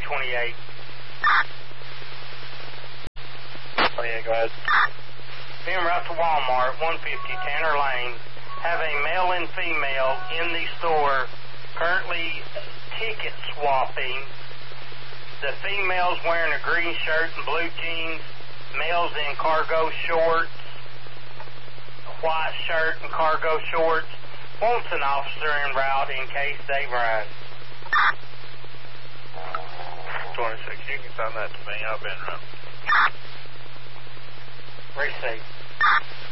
328. Oh, yeah, go ahead. Being route to Walmart, 150 Tanner Lane. Have a male and female in the store currently ticket swapping. The female's wearing a green shirt and blue jeans. Male's in cargo shorts, a white shirt and cargo shorts. Wants an officer en route in case they run. 26, you can send that to me. I've been running. Receive.